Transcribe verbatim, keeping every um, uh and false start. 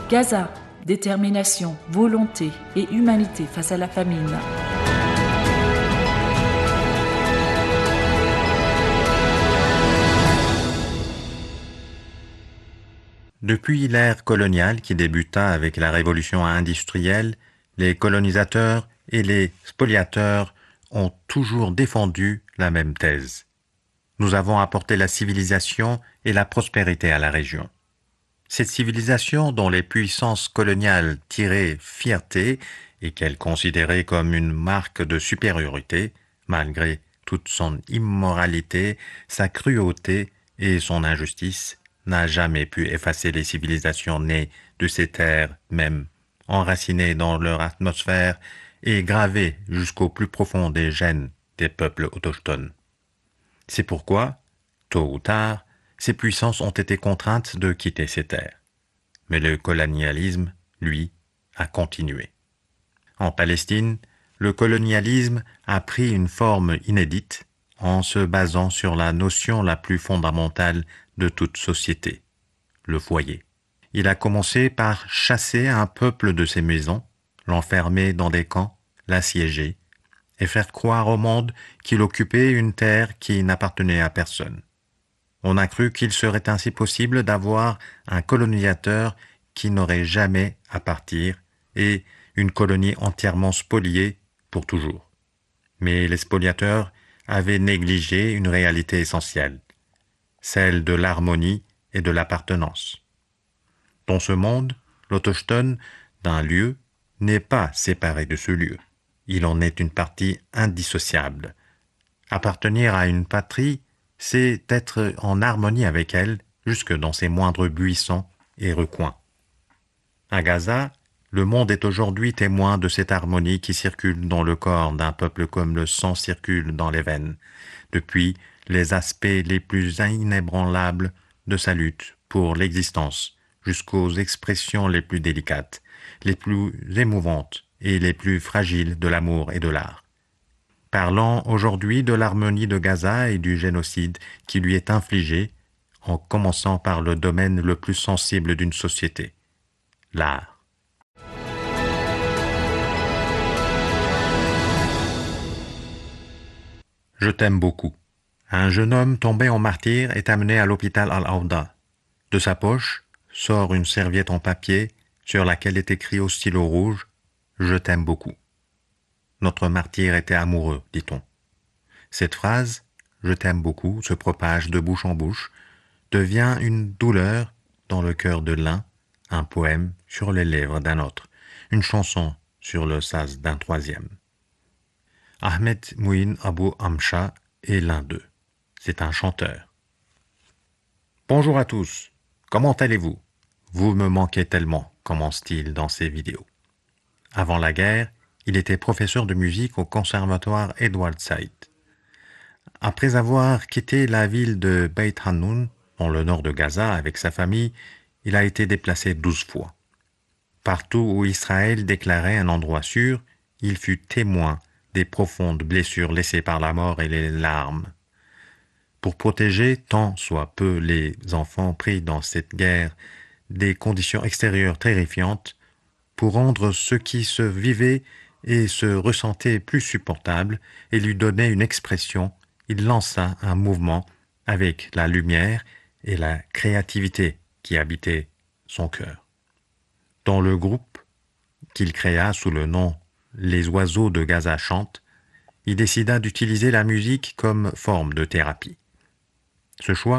Gaza, détermination, volonté et humanité face à la famine. Depuis l'ère coloniale qui débuta avec la révolution industrielle, les colonisateurs et les spoliateurs ont toujours défendu la même thèse. Nous avons apporté la civilisation et la prospérité à la région. Cette civilisation dont les puissances coloniales tiraient fierté et qu'elles considéraient comme une marque de supériorité, malgré toute son immoralité, sa cruauté et son injustice, n'a jamais pu effacer les civilisations nées de ces terres même, enracinées dans leur atmosphère et gravées jusqu'au plus profond des gènes des peuples autochtones. C'est pourquoi, tôt ou tard, ces puissances ont été contraintes de quitter ces terres. Mais le colonialisme, lui, a continué. En Palestine, le colonialisme a pris une forme inédite en se basant sur la notion la plus fondamentale de toute société, le foyer. Il a commencé par chasser un peuple de ses maisons, l'enfermer dans des camps, l'assiéger, et faire croire au monde qu'il occupait une terre qui n'appartenait à personne. On a cru qu'il serait ainsi possible d'avoir un colonisateur qui n'aurait jamais à partir et une colonie entièrement spoliée pour toujours. Mais les spoliateurs avaient négligé une réalité essentielle, celle de l'harmonie et de l'appartenance. Dans ce monde, l'autochtone d'un lieu n'est pas séparé de ce lieu. Il en est une partie indissociable. Appartenir à une patrie, c'est être en harmonie avec elle jusque dans ses moindres buissons et recoins. À Gaza, le monde est aujourd'hui témoin de cette harmonie qui circule dans le corps d'un peuple comme le sang circule dans les veines, depuis les aspects les plus inébranlables de sa lutte pour l'existence jusqu'aux expressions les plus délicates, les plus émouvantes et les plus fragiles de l'amour et de l'art. Parlant aujourd'hui de l'harmonie de Gaza et du génocide qui lui est infligé, en commençant par le domaine le plus sensible d'une société, l'art. Je t'aime beaucoup. Un jeune homme tombé en martyr est amené à l'hôpital Al-Awda. De sa poche sort une serviette en papier sur laquelle est écrit au stylo rouge « Je t'aime beaucoup ». Notre martyr était amoureux, dit-on. Cette phrase « Je t'aime beaucoup » se propage de bouche en bouche, devient une douleur dans le cœur de l'un, un poème sur les lèvres d'un autre, une chanson sur le sas d'un troisième. Ahmed Mouin Abou Amcha est l'un d'eux. C'est un chanteur. Bonjour à tous, comment allez-vous? Vous me manquez tellement, commence-t-il dans ses vidéos. Avant la guerre, il était professeur de musique au conservatoire Edward Said. Après avoir quitté la ville de Beit Hanoun, dans le nord de Gaza, avec sa famille, il a été déplacé douze fois. Partout où Israël déclarait un endroit sûr, il fut témoin des profondes blessures laissées par la mort et les larmes. Pour protéger tant soit peu les enfants pris dans cette guerre des conditions extérieures terrifiantes, pour rendre ce qui se vivait et se ressentait plus supportable et lui donner une expression, il lança un mouvement avec la lumière et la créativité qui habitaient son cœur. Dans le groupe qu'il créa sous le nom « Les oiseaux de Gaza chantent », il décida d'utiliser la musique comme forme de thérapie. Ce choix